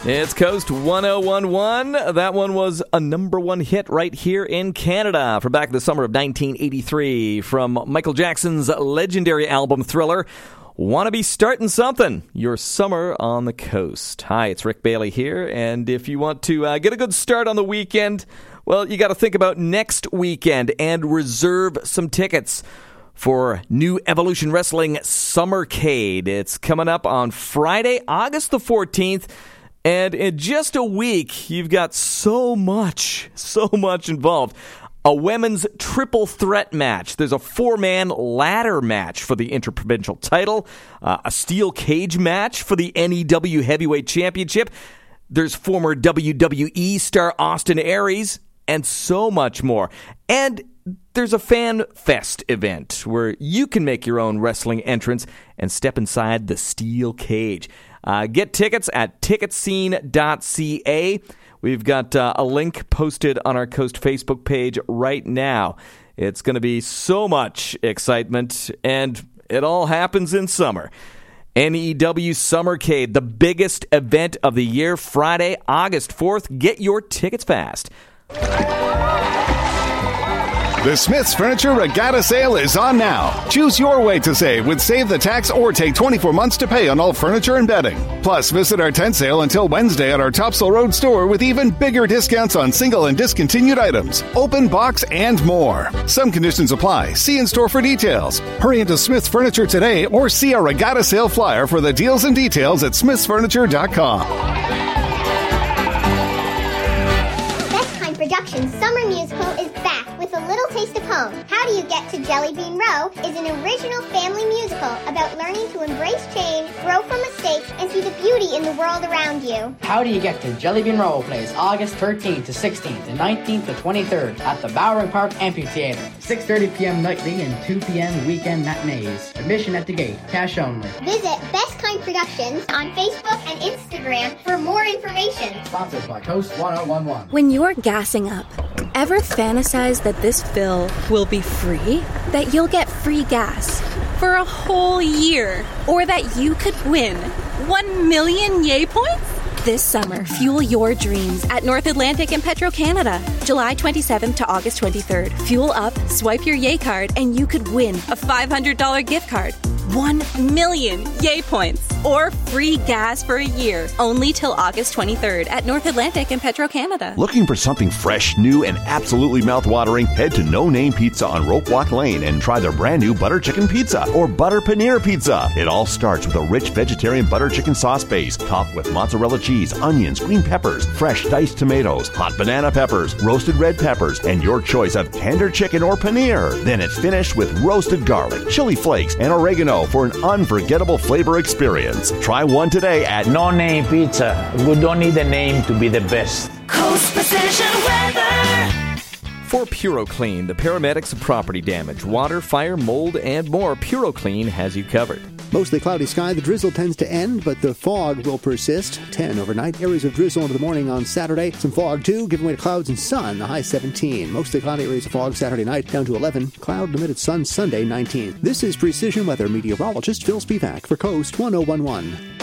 It's Coast 1011. That one was a number one hit right here in Canada from back in the summer of 1983 from Michael Jackson's legendary album Thriller. Want to be starting something? Your summer on the coast. Hi, it's Rick Bailey here, and if you want to get a good start on the weekend, well, you got to think about next weekend and reserve some tickets for New Evolution Wrestling Summercade. It's coming up on Friday, August the 14th, and in just a week, you've got so much involved. A women's triple threat match. There's a 4-man ladder match for the Interprovincial title, a steel cage match for the NEW Heavyweight Championship. There's former WWE star Austin Aries, and so much more. And there's a Fan Fest event where you can make your own wrestling entrance and step inside the steel cage. Get tickets at ticketscene.ca. We've got a link posted on our Coast Facebook page right now. It's going to be so much excitement, and it all happens in summer. NEW Summercade, the biggest event of the year, Friday, August 4th. Get your tickets fast. The Smith's Furniture Regatta Sale is on now. Choose your way to save with Save the Tax or take 24 months to pay on all furniture and bedding. Plus, visit our tent sale until Wednesday at our Topsail Road store with even bigger discounts on single and discontinued items, open box, and more. Some conditions apply. See in store for details. Hurry into Smith's Furniture today or see our Regatta Sale flyer for the deals and details at smithsfurniture.com. Productions Summer Musical is back with a little taste of home. How Do You Get to Jelly Bean Row is an original family musical about learning to embrace change, grow from mistakes, and see the beauty in the world around you. How Do You Get to Jelly Bean Row plays August 13th to 16th and 19th to 23rd at the Bowering Park Amphitheater. 6:30 p.m. nightly and 2 p.m. weekend matinees. Admission at the gate. Cash only. Visit Best Kind Productions on Facebook and Instagram for more information. Sponsored by Coast 1011. When you're gassing up, ever fantasize that this fill will be free? That you'll get free gas for a whole year? Or that you could win 1 million Yay points? This summer, fuel your dreams at North Atlantic and Petro-Canada. July 27th to August 23rd. Fuel up, swipe your Yay card, and you could win a $500 gift card. 1 million Yay points or free gas for a year. Only till August 23rd at North Atlantic and Petro-Canada. Looking for something fresh, new, and absolutely mouth-watering? Head to No Name Pizza on Rope Walk Lane and try their brand new butter chicken pizza or butter paneer pizza. It all starts with a rich vegetarian butter chicken sauce base topped with mozzarella cheese, onions, green peppers, fresh diced tomatoes, hot banana peppers, roasted red peppers, and your choice of tender chicken or paneer. Then it's finished with roasted garlic, chili flakes, and oregano for an unforgettable flavor experience. Try one today at No Name Pizza. We don't need a name to be the best. Coast Precision Weather. For PuroClean, the paramedics of property damage, water, fire, mold, and more, PuroClean has you covered. Mostly cloudy sky. The drizzle tends to end, but the fog will persist. 10 overnight. Areas of drizzle into the morning on Saturday. Some fog, too, giving way to clouds and sun. The high 17. Mostly cloudy areas of fog Saturday night, down to 11. Cloud limited sun Sunday 19. This is Precision Weather meteorologist Phil Spivak for Coast 1011.